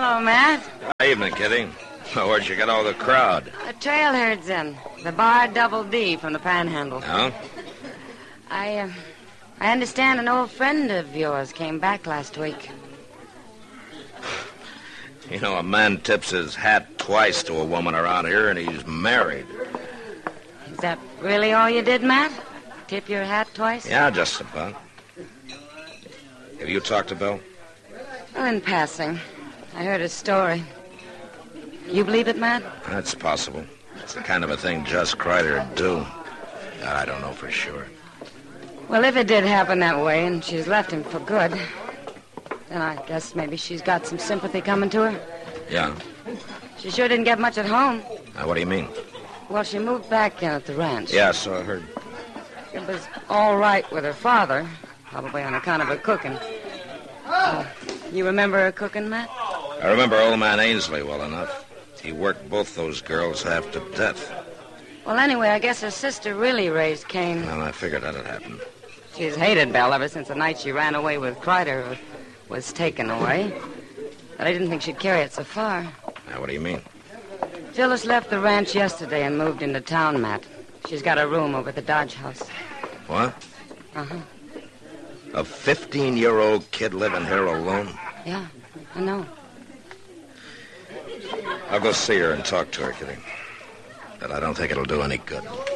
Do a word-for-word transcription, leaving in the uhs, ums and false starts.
Hello, Matt. Evening, Kitty. Where'd you get all the crowd? The trailherd's in. The bar Double D from the Panhandle. Oh? I, uh, I understand an old friend of yours came back last week. You know, a man tips his hat twice to a woman around here, and he's married. Is that really all you did, Matt? Tip your hat twice? Yeah, just about. Have you talked to Bill? Well, in passing. I heard his story. You believe it, Matt? That's possible. It's the kind of a thing Jess Kreider would do. I don't know for sure. Well, if it did happen that way and she's left him for good, then I guess maybe she's got some sympathy coming to her. Yeah. She sure didn't get much at home. Now, what do you mean? Well, she moved back in at the ranch. Yeah, so I heard. It was all right with her father, probably on account of her cooking. Uh, you remember her cooking, Matt? I remember old man Ainsley well enough. He worked both those girls half to death. Well, anyway, I guess her sister really raised Cain. Well, I figured that'd happen. She's hated Belle ever since the night she ran away with Kreider was taken away. But I didn't think she'd carry it so far. Now, what do you mean? Phyllis left the ranch yesterday and moved into town, Matt. She's got a room over at the Dodge House. What? Uh-huh. A fifteen-year-old kid living here alone? Yeah, I know. I'll go see her and talk to her, Kitty. But I don't think it'll do any good.